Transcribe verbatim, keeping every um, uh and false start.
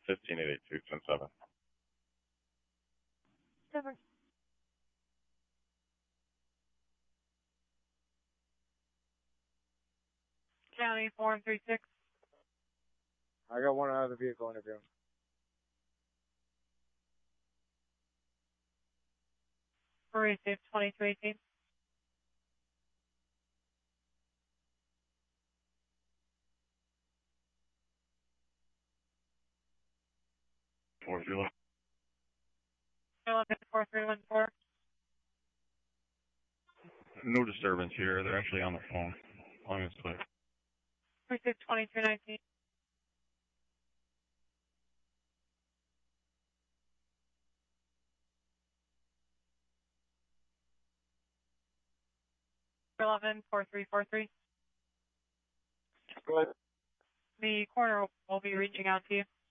fifteen eighty-two, ten seven. Over. County four three six. I got one out of the vehicle interview. Receive twenty-three eighteen. four zero. eleven four three one four. No disturbance here. They're actually on their phone. Long as it's clear. Receive twenty-three nineteen. eleven four three four three. Go ahead. The coroner will be reaching out to you.